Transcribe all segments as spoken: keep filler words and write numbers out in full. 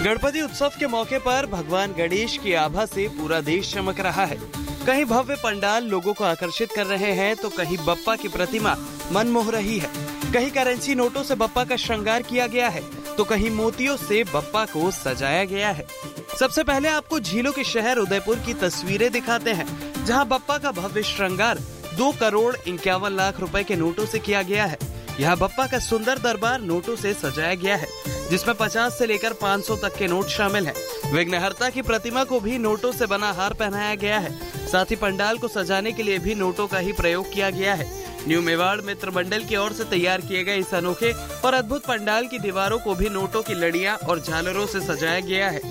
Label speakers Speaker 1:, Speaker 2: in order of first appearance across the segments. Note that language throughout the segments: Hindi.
Speaker 1: गणपति उत्सव के मौके पर भगवान गणेश की आभा से पूरा देश चमक रहा है। कहीं भव्य पंडाल लोगों को आकर्षित कर रहे हैं तो कहीं बप्पा की प्रतिमा मन मोह रही है। कहीं करेंसी नोटों से बप्पा का श्रृंगार किया गया है तो कहीं मोतियों से बप्पा को सजाया गया है। सबसे पहले आपको झीलों के शहर उदयपुर की तस्वीरें दिखाते हैं, जहां बप्पा का भव्य श्रृंगार दो करोड़ इक्यावन लाख रुपए के नोटों से किया गया है। यहाँ बप्पा का सुंदर दरबार नोटों से सजाया गया है, जिसमें पचास से लेकर पाँच सौ तक के नोट शामिल हैं। विघ्नहर्ता की प्रतिमा को भी नोटों से बना हार पहनाया गया है। साथ ही पंडाल को सजाने के लिए भी नोटों का ही प्रयोग किया गया है। न्यू मेवाड़ मित्र मंडल की ओर से तैयार किए गए इस अनोखे और अद्भुत पंडाल की दीवारों को भी नोटों की लड़ियां और झालरों से सजाया गया है।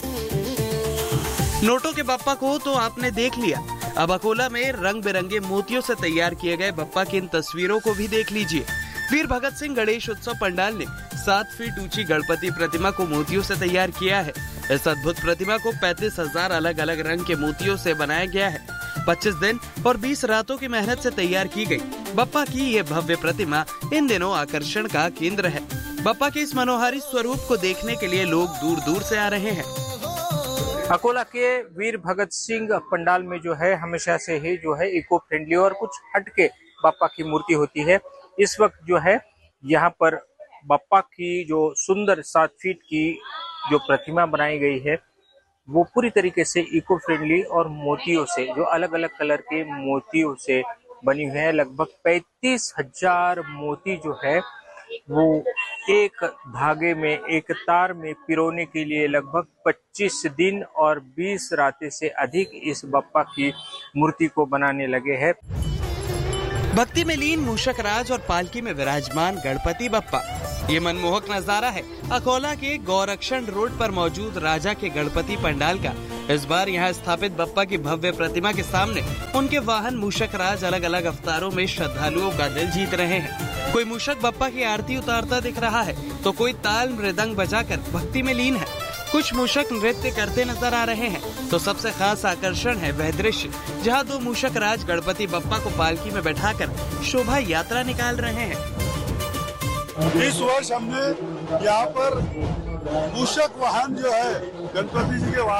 Speaker 1: नोटों के बप्पा को तो आपने देख लिया, अब अकोला में रंग बिरंगे मोतियों से तैयार किए गए बप्पा की इन तस्वीरों को भी देख लीजिए। वीर भगत सिंह गणेश उत्सव पंडाल ने सात फीट ऊंची गणपति प्रतिमा को मोतियों से तैयार किया है। इस अद्भुत प्रतिमा को पैंतीस हजार अलग अलग रंग के मोतियों से बनाया गया है। पच्चीस दिन और बीस रातों की मेहनत से तैयार की गई बप्पा की ये भव्य प्रतिमा इन दिनों आकर्षण का केंद्र है। बप्पा के इस मनोहारी स्वरूप को देखने के लिए लोग दूर दूर से आ रहे हैं।
Speaker 2: अकोला के वीर भगत सिंह पंडाल में जो है हमेशा से ही जो है इको फ्रेंडली और कुछ हटके बप्पा की मूर्ति होती है। इस वक्त जो है यहाँ पर बप्पा की जो सुंदर सात फीट की जो प्रतिमा बनाई गई है वो पूरी तरीके से इको फ्रेंडली और मोतियों से, जो अलग अलग कलर के मोतियों से बनी हुई है। लगभग पैंतीस हजार मोती जो है वो एक धागे में, एक तार में पिरोने के लिए लगभग पच्चीस दिन और बीस रातें से अधिक इस बप्पा की मूर्ति को बनाने लगे हैं।
Speaker 1: भक्ति में लीन मूषक राज और पालकी में विराजमान गणपति बप्पा, ये मनमोहक नजारा है अकोला के गौरक्षण रोड पर मौजूद राजा के गणपति पंडाल का। इस बार यहाँ स्थापित बप्पा की भव्य प्रतिमा के सामने उनके वाहन मूषक राज अलग अलग अवतारों में श्रद्धालुओं का दिल जीत रहे हैं। कोई मूषक बप्पा की आरती उतारता दिख रहा है तो कोई ताल मृदंग बजाकर भक्ति में लीन है। कुछ मूषक नृत्य करते नजर आ रहे हैं तो सबसे खास आकर्षण है वह दृश्य जहां दो मूषक राज गणपति बप्पा को पालकी में बैठाकर शोभा यात्रा निकाल रहे हैं।
Speaker 3: इस वर्ष हमने यहाँ पर मूषक वाहन जो है गणपति जी के वाहन